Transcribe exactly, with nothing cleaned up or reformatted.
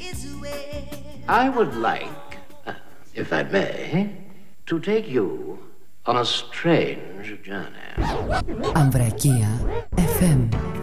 I would like, uh, if I may, to take you on a strange journey. Ambrakia εφ εμ.